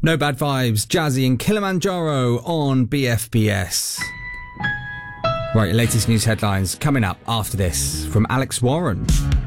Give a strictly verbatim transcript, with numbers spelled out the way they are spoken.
No Bad Vibes, Jazzy and Kilimanjaro on B F B S. Right, your latest news headlines coming up after this from Alex Warren.